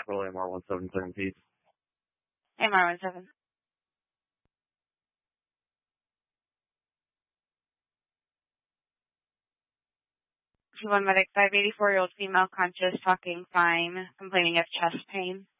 Hospital, AMR-177, Pete. AMR-17. One medic, 584-year-old female, conscious, talking fine, complaining of chest pain.